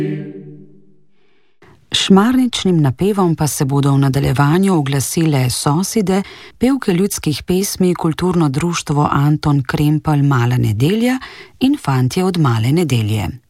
Šmarničnim napevom pa se bodo v nadaljevanju oglasile sosede, pevke ljudskih pesmi, kulturno društvo Anton Krempelj Mala nedelja in Fantje od Male nedelje.